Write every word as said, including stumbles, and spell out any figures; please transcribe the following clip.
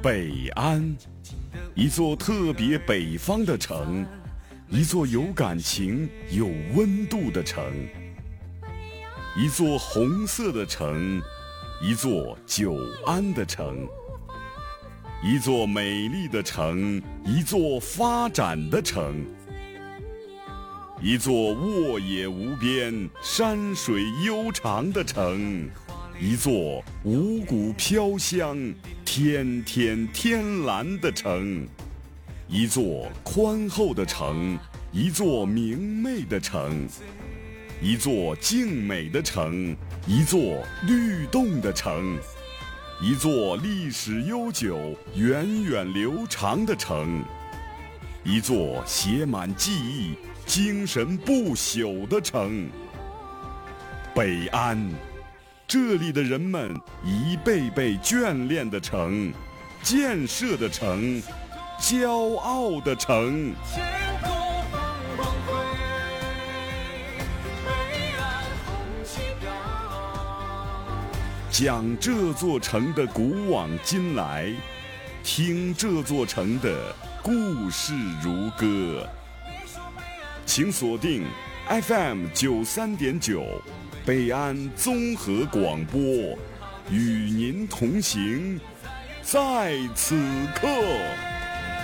北安，一座特别北方的城，一座有感情、有温度的城，一座红色的城，一座久安的城，一座美丽的城，一座发展的城，一座沃野无边、山水悠长的城，一座五谷飘香、天天天蓝的城，一座宽厚的城，一座明媚的城，一座静美的城，一座律动的城，一座历史悠久、源远流长的城，一座写满记忆、精神不朽的城。北安，这里的人们一辈辈眷恋的城，建设的城，骄傲的城。讲这座城的古往今来，听这座城的故事如歌。请锁定 F M 九三点九，北安综合广播，与您同行，在此刻。